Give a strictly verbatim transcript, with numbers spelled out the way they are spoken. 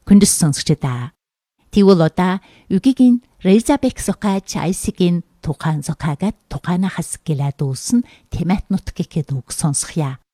Хүндэс сонсогчдаа. Тэгвэл одоо үгийн Резабек зохиож Айсигийн тухайн зохиагаад тухайна хас гэлээд үүсэн Темет нутгийг үг сонсхья.